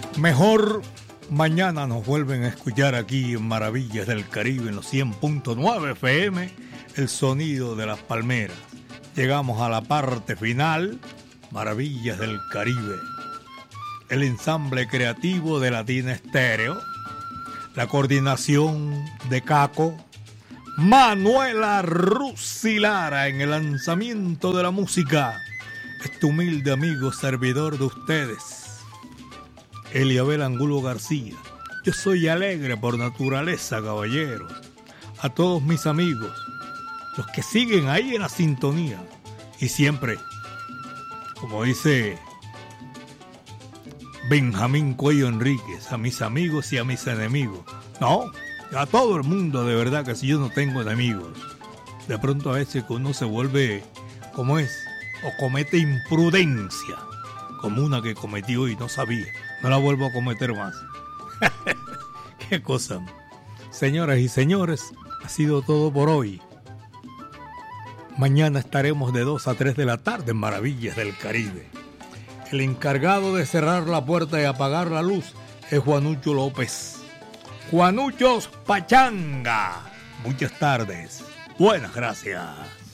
Mejor mañana nos vuelven a escuchar aquí en Maravillas del Caribe en los 100.9 FM, el sonido de las palmeras. Llegamos a la parte final, Maravillas del Caribe. El ensamble creativo de Latina Estéreo, la coordinación de Caco, Manuela Rusilara en el lanzamiento de la música. Este humilde amigo servidor de ustedes, Eliabel Angulo García. Yo soy alegre por naturaleza, caballeros. A todos mis amigos, los que siguen ahí en la sintonía. Y siempre, como dice Benjamín Cuello Enríquez, a mis amigos y a mis enemigos. No, a todo el mundo, de verdad que si yo no tengo enemigos. De pronto a veces uno se vuelve, como es, o comete imprudencia, como una que cometí hoy, no sabía. No la vuelvo a cometer más. Qué cosa. Señoras y señores, ha sido todo por hoy. Mañana estaremos de 2 a 3 de la tarde en Maravillas del Caribe. El encargado de cerrar la puerta y apagar la luz es Juanucho López. Juanuchos Pachanga. Muchas tardes. Buenas gracias.